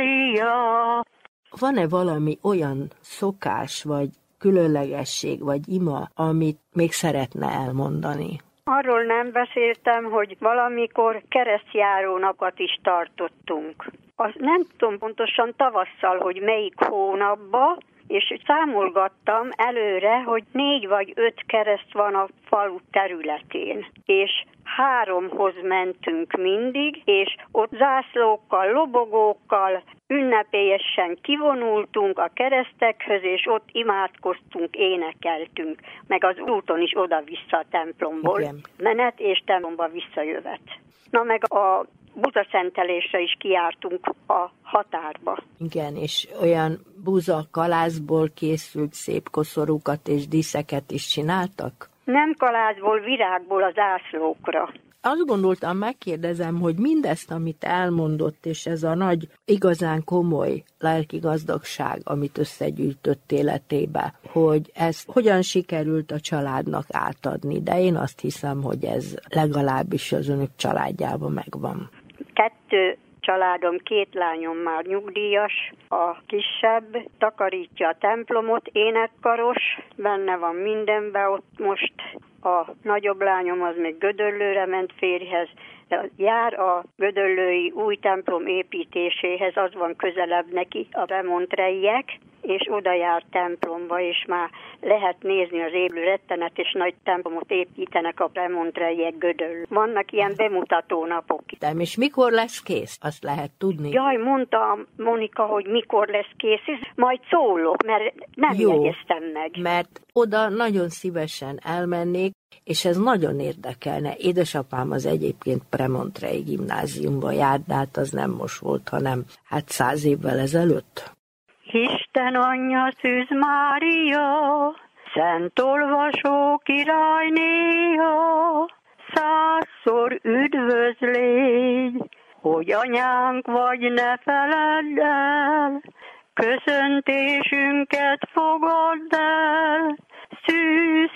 Mária. Van-e valami olyan szokás, vagy különlegesség, vagy ima, amit még szeretne elmondani? Arról nem beszéltem, hogy valamikor keresztjárónapot is tartottunk. Azt nem tudom pontosan tavasszal, hogy melyik hónapban, és számolgattam előre, hogy 4 vagy 5 kereszt van a falu területén, és 3-hoz mentünk mindig, és ott zászlókkal, lobogókkal ünnepélyesen kivonultunk a keresztekhez, és ott imádkoztunk, énekeltünk, meg az úton is oda-vissza a templomból. Igen. Menet és templomba visszajövet. Na meg a búzaszentelésre is kijártunk a határba. Igen, és olyan búza-kalászból készült szép koszorúkat és díszeket is csináltak? Nem kalászból, virágból az zászlókra. Azt gondoltam, megkérdezem, hogy mindezt, amit elmondott, és ez a nagy, igazán komoly lelki gazdagság, amit összegyűjtött életébe, hogy ez hogyan sikerült a családnak átadni, de én azt hiszem, hogy ez legalábbis az önök családjában megvan. 2 családom, 2 lányom már nyugdíjas, a kisebb takarítja a templomot, énekkaros, benne van mindenben, ott most a nagyobb lányom az még Gödöllőre ment férjhez, jár a gödöllői új templom építéséhez, az van közelebb neki, a Premontrejek, és oda jár templomba, és már lehet nézni az élő rettenetes nagy templomot építenek a Premontrejek Gödöllő. Vannak ilyen bemutató napok. De és mikor lesz kész? Azt lehet tudni? Jaj, mondta Monika, hogy mikor lesz kész, majd szólok, mert nem jegyeztem meg. Mert oda nagyon szívesen elmennék, és ez nagyon érdekelne. Édesapám az egyébként Premontrei gimnáziumban járt, de hát az nem most volt, hanem 100 évvel ezelőtt. Isten anyja Szűz Mária, szent olvasó királynéja, 100-szor üdvözlégy, hogy anyánk vagy, ne feledd el, köszöntésünket fogadd el, Szűz